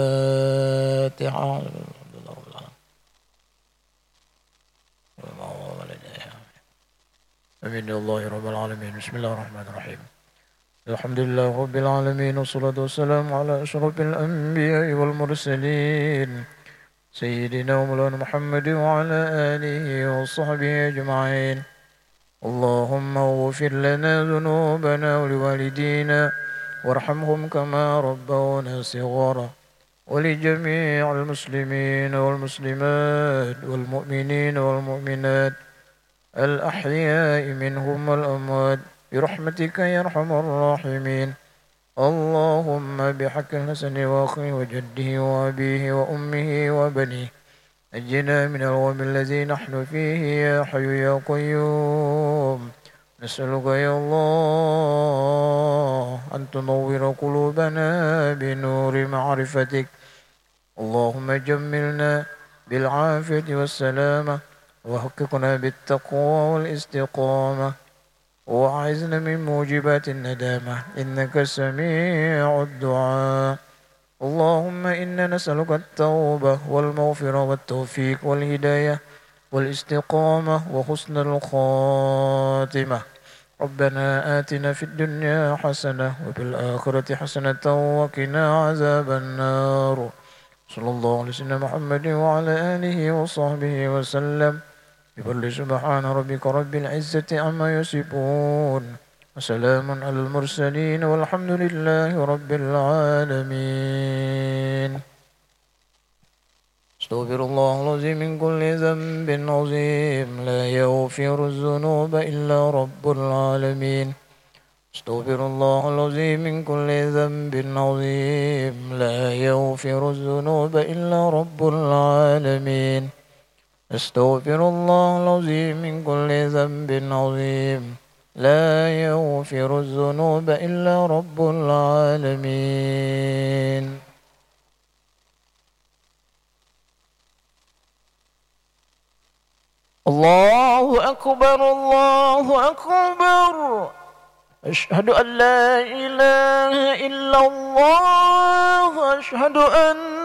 الفاتحة. أمين الله رب العالمين. بسم الله الرحمن الرحيم. الحمد لله رب العالمين، والصلاة والسلام على أشرف الأنبياء والمرسلين سيدنا ومولانا محمد وعلى آله وصحبه أجمعين. اللهم اغفر لنا ذنوبنا ولوالدينا وارحمهم كما ربونا صغارا، ولجميع المسلمين والمسلمات والمؤمنين والمؤمنات الأحياء منهم والأموات برحمتك يا أرحم الراحمين. اللهم بحق الحسن وأخيه وجده وأبيه وأمه وبنيه نجنا من الغم الذي نحن فيه يا حي يا قيوم. نسألك يا الله أن تنور قلوبنا بنور معرفتك. اللهم جملنا بالعافية والسلامة، وحققنا بالتقوى والاستقامة، وأعذنا من موجبات الندامة إنك سميع الدعاء. اللهم إنا نسألك التوبة والمغفرة والتوفيق والهداية والاستقامة وحسن الخاتمة. ربنا آتنا في الدنيا حسنة وفي الآخرة حسنة وقنا عذاب النار. صلى الله على سيدنا محمد وعلى آله وصحبه وسلم. بفضل سبحان ربك رب العزة عما يصفون، وسلام على المرسلين، والحمد لله رب العالمين. استغفر الله العظيم من كل ذنب عظيم، لا يغفر الذنوب إلا رب العالمين. استغفر الله العظيم من كل ذنب عظيم، لا يغفر الذنوب إلا رب العالمين. استغفر الله العظيم من كل ذنب عظيم، لا يغفر الذنوب إلا رب العالمين. الله أكبر، الله أكبر. أشهد أن لا إله إلا الله، أشهد أن